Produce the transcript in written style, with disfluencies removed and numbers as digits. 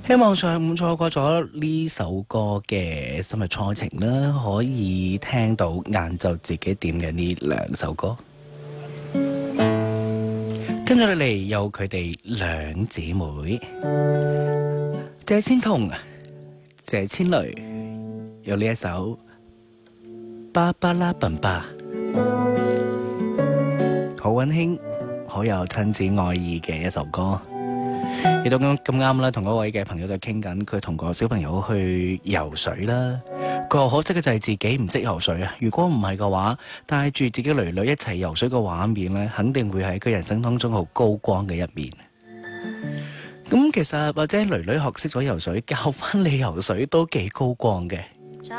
希望上午錯過咗呢首歌嘅深入初情啦，可以聽到晏晝自己點嘅呢兩首歌。跟住落嚟有佢哋兩姊妹謝千彤、謝千雷，有呢一首芭芭拉笨巴，好溫馨，好有親子愛意嘅一首歌。亦都咁啱啦，同嗰位嘅朋友就傾緊，佢同個小朋友去游水啦。佢話可惜嘅就係自己唔識游水啊！如果唔係嘅話，帶住自己囡囡一齊游水嘅畫面咧，肯定會係佢人生當中好高光嘅一面。咁其實或者囡囡學識咗游水，教翻你游水都幾高光嘅。